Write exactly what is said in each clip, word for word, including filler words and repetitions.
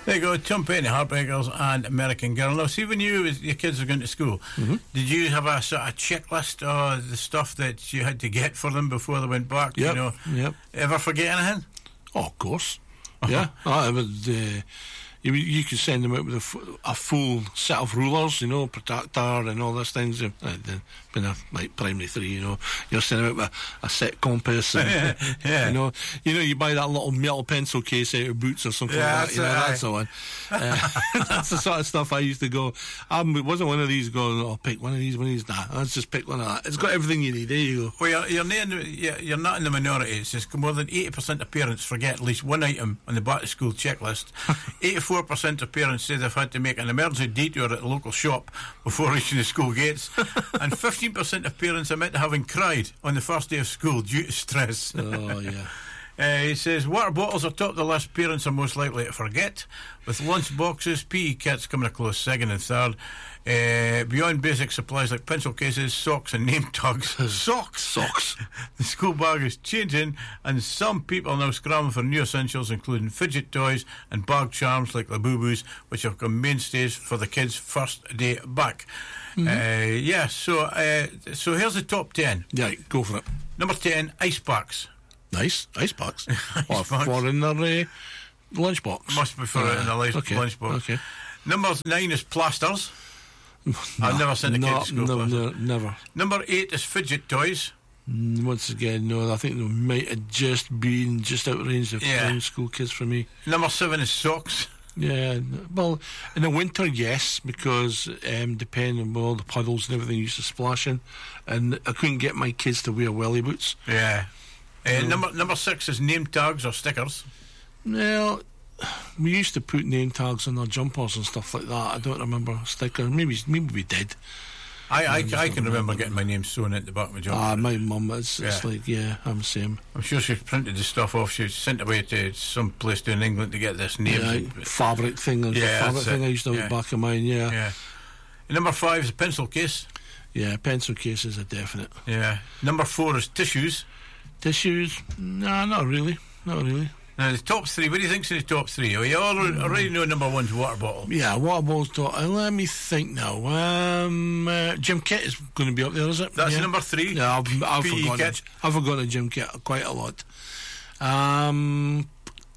There you go, Tom Petty, Heartbreakers and American Girl. Now, see, when you your kids were going to school, mm-hmm. did you have a sort of checklist of the stuff that you had to get for them before they went back? Yep, You know, yep. Ever forget anything? Oh, of course. Yeah, I would. Uh, you you could send them out with a, f- a full set of rulers, you know, protractor and all those things. Uh, Been a like primary three, you know, you're sending out with a, a set compass. And, yeah, yeah. You know, you know, you buy that little metal pencil case out of Boots or something Yeah, like that. You know, that's that's the one. Uh, that's the sort of stuff I used to go. I wasn't one of these going, "Oh, pick one of these, one of these." Nah, let's just pick one of that. It's got everything you need. There you go. Well, you're, you're, not in the, you're, you're not in the minority. It's just more than eighty percent of parents forget at least one item on the back to school checklist. eighty-four percent of parents say they've had to make an emergency detour at the local shop before reaching the school gates. And fifteen percent of parents admit to having cried on the first day of school due to stress. Oh, yeah. Uh, he says water bottles are top the list parents are most likely to forget, with lunch boxes, P E kits coming a close second and third. Uh, beyond basic supplies like pencil cases, socks and name tags. Socks! Socks. The school bag is changing, and some people are now scrambling for new essentials, including fidget toys and bag charms like the boo-boos, which have become mainstays for the kids' first day back. Mm-hmm. Uh, yeah, so uh, so here's the top ten. Yeah, go for it. Number ten, ice packs. Nice, ice packs. Ice Or packs. for in their uh, lunchbox. Must be for uh, in the lunch, okay. lunchbox. Okay. Number nine is plasters. No, I've never sent a kid no, to school. No, plasters. no, never. Number eight is fidget toys. Mm, Once again, no, I think they might have just been just out of range of Yeah. yeah. school kids for me. Number seven is socks. Yeah, well, in the winter, yes, because um, depending on all the puddles and everything used to splash in, and I couldn't get my kids to wear welly boots. Yeah. Uh, No. Number number six is name tags or stickers. Well, we used to put name tags on our jumpers and stuff like that. I don't remember stickers. Maybe maybe we did. I, I, I just I don't can remember remember. getting my name sewn into the back of my jumper. Ah, my mum, it's, it's Yeah. like, yeah, I'm the same. I'm sure she printed the stuff off. She sent it away to some place down in England to get this name. Yeah, fabric thing, there's Yeah, a fabric that's thing it. I used to have Yeah. at the back of mine, yeah. Yeah. Number five is a pencil case. Yeah, pencil cases are definite. Yeah. Number four is tissues. Tissues? Nah, not really. Not really. Now, the top three, what do you think's in the top three? Oh, you already, already know number one's water bottle. Yeah, water bottles. To, uh, let me think now. Um, uh, gym kit is going to be up there, is it? That's yeah. number three. Yeah, I've, I've P E forgotten. kit. I've forgotten a gym kit quite a lot. Um,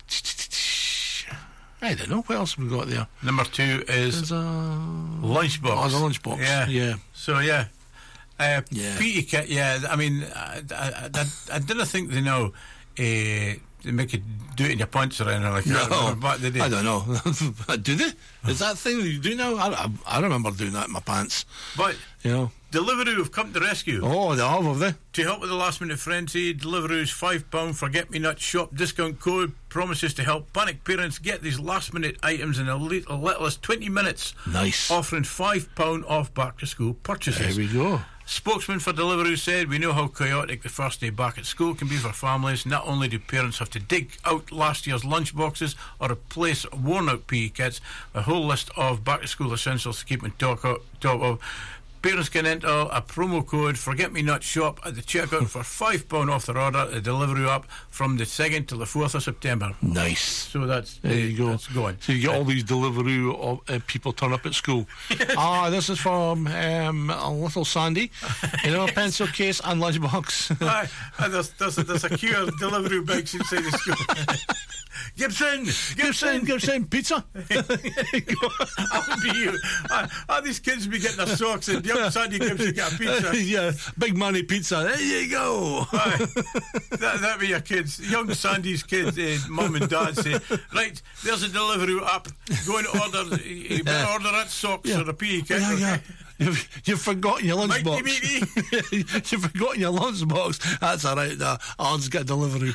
I don't know. What else have we got there? Number two is There's a lunchbox. Oh, the lunchbox. Yeah. yeah. So, yeah. Uh, Yeah. P E kit, yeah. I mean, I, I, I, I didn't think they know uh, they make you do it in your pants or anything like that. No, Back in the day. I don't know. Do they? Is that a thing that you do now? I, I, I remember doing that in my pants. But You know. Deliveroo have come to rescue. Oh, they have, have they? To help with the last minute frenzy, Deliveroo's five pound Forget Me Not Shop discount code promises to help panic parents get these last minute items in a little, little as twenty minutes. Nice. Offering five pound off back to school purchases. There we go. Spokesman for Deliveroo said, "We know how chaotic the first day back at school can be for families. Not only do parents have to dig out last year's lunch boxes or replace worn out P E kits, a whole list of back to school essentials to keep on top of, top of. Parents can enter a promo code Forget Me Not Shop at the checkout for five pound off their order at the Deliveroo app from the second till the fourth of September. Nice. So that's There you go. That's going. So you get all these Deliveroo of, uh, people turn up at school. Ah, this is from um, a little Sandy. You know, a pencil case and lunchbox. Aye, and there's, there's, there's a queue of Deliveroo bags inside the school. Gibson, Gibson, Gibson, pizza. That would be you. Uh, all these kids be getting their socks and young Sandy Gibson get a pizza. Yeah, big money pizza. There you go. Aye. that, that'd be your kids. Young Sandy's kids, uh, mum and dad say, right, there's a Deliveroo app. Go and order, you better Yeah. order that socks Yeah. or a P E kit. Yeah, yeah. okay? You've, you've forgotten your Mikey, lunchbox. You've forgotten your lunchbox. That's all right. There. I'll just get Deliveroo.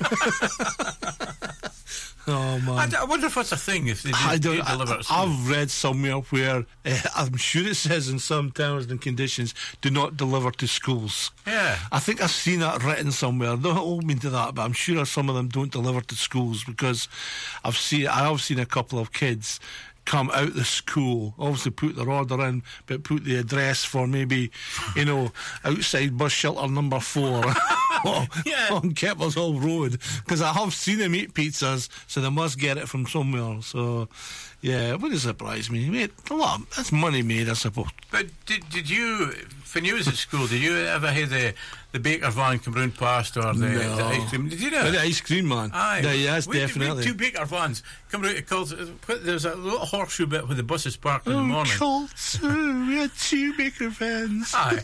Oh man. I, d- I wonder if that's a thing, if they do, I don't. do deliver I, at school. I've read somewhere where uh, I'm sure it says in some terms and conditions, do not deliver to schools. Yeah. I think I've seen that written somewhere. Don't hold me to that, but I'm sure some of them don't deliver to schools because I've seen. I have seen a couple of kids come out the school, obviously put their order in, but put the address for maybe, you know, outside bus shelter number four. on, Yeah. on Kepler's Hall Road, because I have seen them eat pizzas, so they must get it from somewhere. So, yeah, it wouldn't surprise me. Mate, a lot. That's money made, I suppose. But did did you, when you was at school, did you ever hear the the baker van come round past or the, No. the ice cream? Did you know? The ice cream man. Aye. Yeah, yes, we, definitely. We had two baker vans come round to Colt. There's a little horseshoe bit where the buses parked in the Oh, morning. Colts. Oh, we had two baker vans. Aye.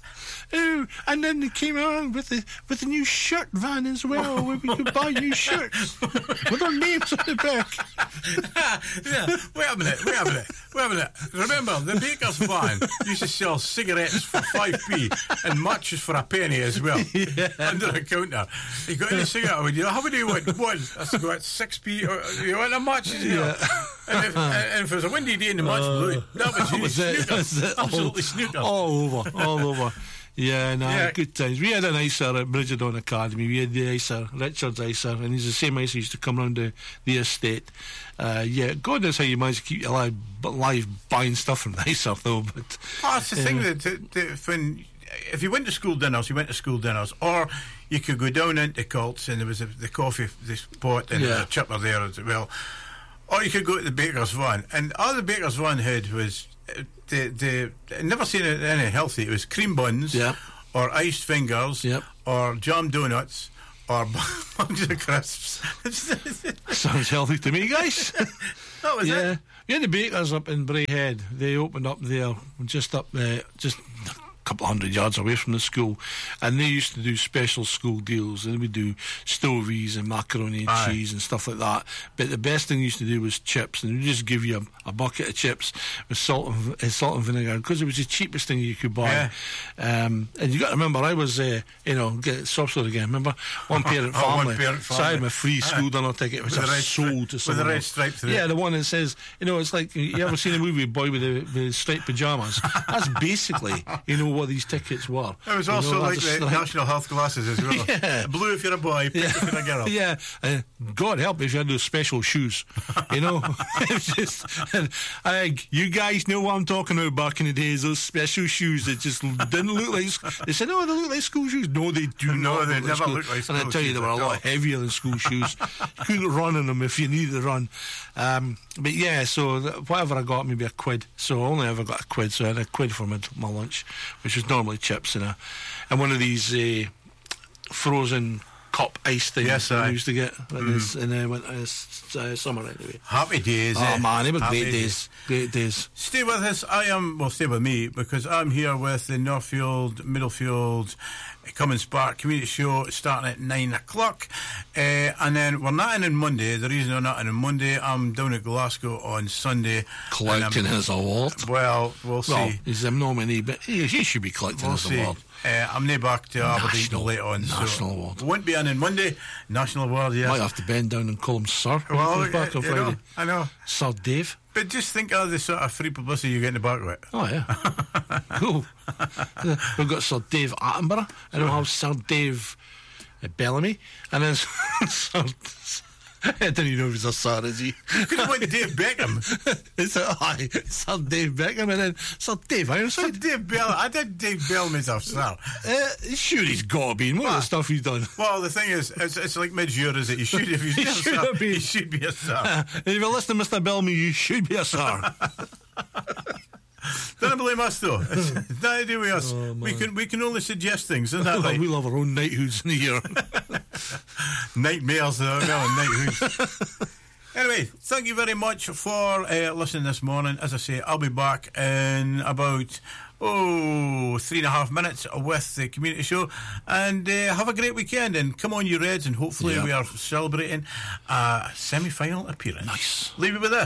Oh, and then they came around with the with the new shirt van as well, where we could buy new shirts with our names on the back. Yeah, wait a minute, wait a minute, wait a minute. Remember, the baker's van used to sell cigarettes for five p and matches for a penny as well. Yeah. Under the counter. You got any cigarette? Would you? How many you want? One. I said, got six p. Or, you want a match as well? Yeah. And if, and if it was a windy day in the match, Uh, that was, that was it. snooker. That was it. Absolutely all, snooker. all over, all over. Yeah, no, Yeah. good times. We had an icer at Bridgedon Academy. We had the icer, Richard's icer, and he's the same icer who used to come round the, the estate. Uh, yeah, God knows how you manage to keep your life, life buying stuff from the icer, though. But Oh, that's the thing that, that, that when if you went to school dinners, you went to school dinners, or you could go down into Colts and there was a, the coffee this pot and Yeah. there was a chipper there as well, or you could go to the baker's van, and all the baker's van had was uh, the the I never seen it any healthy. It was cream buns, Yeah. or iced fingers, Yep. or jam donuts, or bugs of crisps. sounds healthy to me, guys. That was Yeah, it. we had the bakers up in Braehead. They opened up there, just up there, just a couple of hundred yards away from the school, and they used to do special school deals. And we do stovies and macaroni and Aye. cheese and stuff like that. But the best thing they used to do was chips, and they just give you a, a bucket of chips with salt and, uh, salt and vinegar, because it was the cheapest thing you could buy. Um, and you got to remember, I was, uh, you know, get sob story again. Remember, one parent Oh, one family. parent So I had family. my free school dinner ticket, which With the I red sold stri- to with someone the red else. stripe through Yeah, it. the one that says, you know, it's like, you ever seen a movie Boy with the, the striped pajamas? That's basically, you know, what these tickets were. It was You also know, like that's the a stripe. national health glasses as well. Yeah. Blue if you're a boy, pink if you're a girl. Yeah, uh, God help if you had those special shoes, you know. It's just, and I think you guys know what I'm talking about back in the days. Those special shoes that just didn't look like. They said, "Oh, they look like school shoes." No, they do No, not. they look never school. look like And I school tell you, shoes they were a at lot all. heavier than school shoes. You couldn't run in them if you needed to run. Um, but yeah, so th- whatever I got, maybe a quid. So I only ever got a quid. So I had a quid for my, my lunch, which was normally chips and a and one of these. Uh, frozen cup ice things Yes, that I aye. used to get in, this, in uh, winter, uh, s- uh, summer anyway. Happy days. Oh eh? man, they were Happy great days. Great days. Stay with us. I am, well, stay with me, because I'm here with the Northfield, Middlefield, Cummins Park Community Show starting at nine o'clock. Uh, and then we're not in on Monday. The reason we're not in on Monday, I'm down at Glasgow on Sunday. Collecting and I'm- his award. Well, we'll see. Well, he's a nominee, but he, he should be collecting We'll his see. award. Uh, I'm now back to Aberdeen National- late on. National so award. Won't be in on Monday. National award, yes. Might have to bend down and call him Sir. when he Well, comes back on you know, Friday. I know. Sir Dave. But just think of the sort of free publicity you get in the back of it. Oh, yeah. Cool. We've got Sir Dave Attenborough, and we'll have Sir Dave uh, Bellamy, and then Sir. I don't even know if he's a Sir, is he? Could have went Dave Beckham. It's a, aye, Sir Dave Beckham, and then Sir Dave So Ironside. Dave Bell, I did Dave Bellamy's off, sir. Uh, sure, he's got to be. What the stuff he's done. Well, the thing is, it's, it's like mid-year, is it? He should, if he's He not a should sir, have been. he should be a sir. If you're listening, Mister Bellamy, you should be a Sir. Don't blame us, though. It's nothing to do with us. Oh, we man. can we can only suggest things, isn't that right? We'll have our own knighthoods in the year. Nightmares, though. Well, nighthoods. Anyway, thank you very much for uh, listening this morning. As I say, I'll be back in about, oh, three and a half minutes with the community show. And uh, have a great weekend. And come on, you Reds, and hopefully Yeah. we are celebrating a semi-final appearance. Nice. Leave it with this.